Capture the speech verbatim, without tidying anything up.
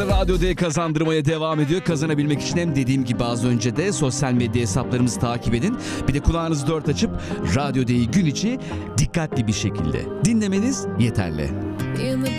arada Radyo D kazandırmaya devam ediyor. Kazanabilmek için hem dediğim gibi az önce de sosyal medya hesaplarımızı takip edin. Bir de kulağınızı dört açıp Radyo D'yi gün içi dikkatli bir şekilde dinlemeniz yeterli.